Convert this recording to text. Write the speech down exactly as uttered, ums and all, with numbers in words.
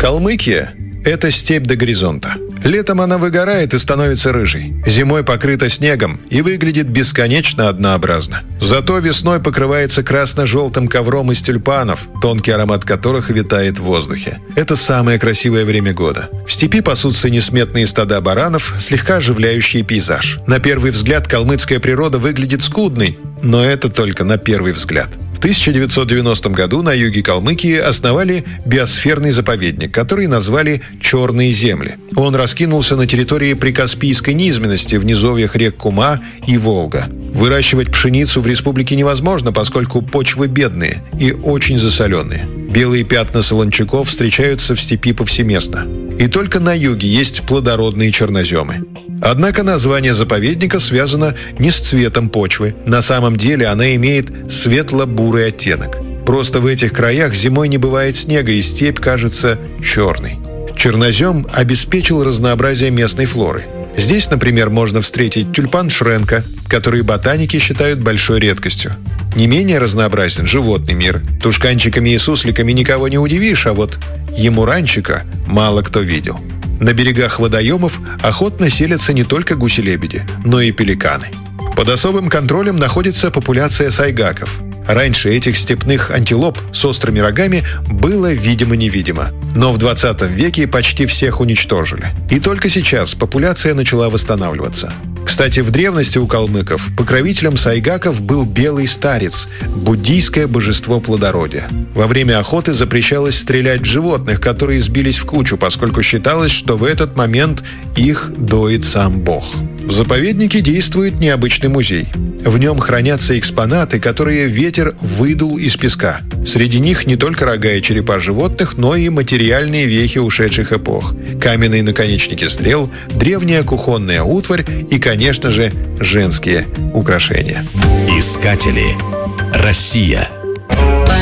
Калмыкия – это степь до горизонта. Летом она выгорает и становится рыжей. Зимой покрыта снегом и выглядит бесконечно однообразно. Зато весной покрывается красно-желтым ковром из тюльпанов, тонкий аромат которых витает в воздухе. Это самое красивое время года. В степи пасутся несметные стада баранов, слегка оживляющие пейзаж. На первый взгляд калмыцкая природа выглядит скудной, но это только на первый взгляд. В тысяча девятьсот девяностом году на юге Калмыкии основали биосферный заповедник, который назвали «Черные земли». Он раскинулся на территории прикаспийской низменности в низовьях рек Кума и Волга. Выращивать пшеницу в республике невозможно, поскольку почвы бедные и очень засоленные. Белые пятна солончаков встречаются в степи повсеместно. И только на юге есть плодородные черноземы. Однако название заповедника связано не с цветом почвы. На самом деле она имеет светло-бурый оттенок. Просто в этих краях зимой не бывает снега, и степь кажется черной. Чернозем обеспечил разнообразие местной флоры. Здесь, например, можно встретить тюльпан Шренка, который ботаники считают большой редкостью. Не менее разнообразен животный мир. Тушканчиками и сусликами никого не удивишь, а вот емуранчика мало кто видел. На берегах водоемов охотно селятся не только гуси-лебеди, но и пеликаны. Под особым контролем находится популяция сайгаков. Раньше этих степных антилоп с острыми рогами было видимо-невидимо. Но в двадцатом веке почти всех уничтожили. И только сейчас популяция начала восстанавливаться. Кстати, в древности у калмыков покровителем сайгаков был белый старец, буддийское божество плодородия. Во время охоты запрещалось стрелять в животных, которые сбились в кучу, поскольку считалось, что в этот момент их доит сам бог. В заповеднике действует необычный музей. В нем хранятся экспонаты, которые ветер выдул из песка. Среди них не только рога и черепа животных, но и материальные вехи ушедших эпох. Каменные наконечники стрел, древняя кухонная утварь и, конечно же, женские украшения. Искатели. Россия.